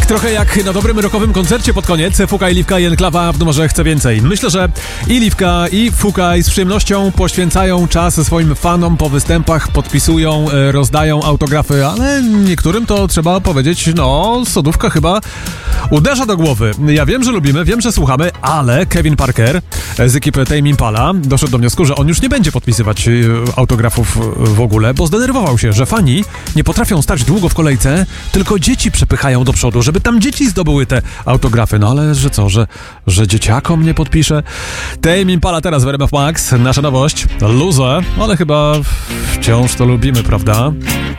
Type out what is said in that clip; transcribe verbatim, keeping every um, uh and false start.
trochę jak na dobrym rockowym koncercie pod koniec. Fuka i Liwka i Enklawa w numerze Chcę Więcej. Myślę, że i Liwka i Fuka z przyjemnością poświęcają czas swoim fanom po występach, podpisują, rozdają autografy, ale niektórym to trzeba powiedzieć, no, sodówka chyba uderza do głowy. Ja wiem, że lubimy, wiem, że słuchamy, ale Kevin Parker z ekipy Tame Impala doszedł do wniosku, że on już nie będzie podpisywać autografów w ogóle, bo zdenerwował się, że fani nie potrafią stać długo w kolejce, tylko dzieci przepychają do przodu, żeby tam dzieci zdobyły te autografy. No ale że co, że, że dzieciakom nie podpisze? Tame Impala teraz w R M F Max, nasza nowość, Loser, ale chyba wciąż to lubimy, prawda?